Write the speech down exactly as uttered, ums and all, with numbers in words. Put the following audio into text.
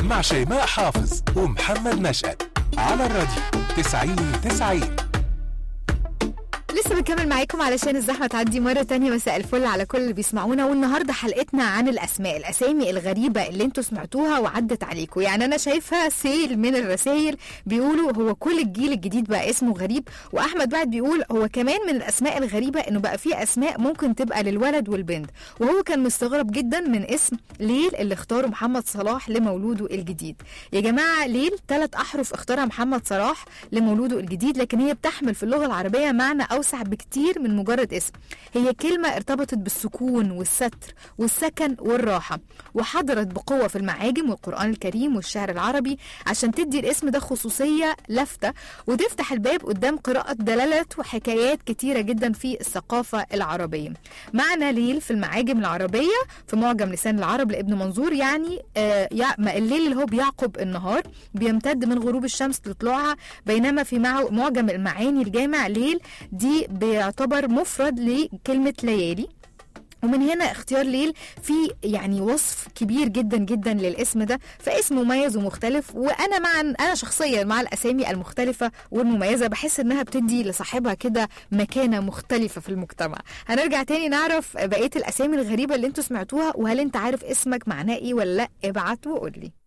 مع شيماء حافظ ومحمد نشأت على الراديو تسعين تسعين. لسه بنكمل معاكم علشان الزحمة تعدي مرة تانية. مساء الفل على كل اللي بيسمعونا، والنهاردة حلقتنا عن الأسماء الأسامي الغريبة اللي انتوا سمعتوها وعدت عليكم. يعني أنا شايفها سيل من الرسائل بيقولوا هو كل الجيل الجديد بقى اسمه غريب، وأحمد بعد بيقول هو كمان من الأسماء الغريبة إنه بقى فيه أسماء ممكن تبقى للولد والبنت، وهو كان مستغرب جدا من اسم ليل اللي اختاره محمد صلاح لمولوده الجديد. يا جماعة ليل ثلاث أحرف اختارها محمد صلاح لمولوده الجديد، لكن هي بتحمل في اللغة العربية معنى أوسع بكتير من مجرد اسم. هي كلمة ارتبطت بالسكون والستر والسكن والراحة، وحضرت بقوة في المعاجم والقرآن الكريم والشعر العربي عشان تدي الاسم ده خصوصية لافتة وتفتح الباب قدام قراءة دلالات وحكايات كتيرة جدا في الثقافة العربية. معنى ليل في المعاجم العربية في معجم لسان العرب لابن منظور يعني آه الليل اللي هو بيعقب النهار، بيمتد من غروب الشمس لطلوعها، بينما في معجم المعاني الجامع ليل دي بيعتبر مفرد لكلمة ليالي. ومن هنا اختيار ليل في يعني وصف كبير جدا جدا للاسم ده، فاسم مميز ومختلف. وانا مع انا شخصيا مع الاسامي المختلفه والمميزه، بحس انها بتدي لصاحبها كده مكانه مختلفه في المجتمع. هنرجع تاني نعرف بقيه الاسامي الغريبه اللي انتوا سمعتوها، وهل انت عارف اسمك معناه ايه ولا لا؟ ابعت وقول لي.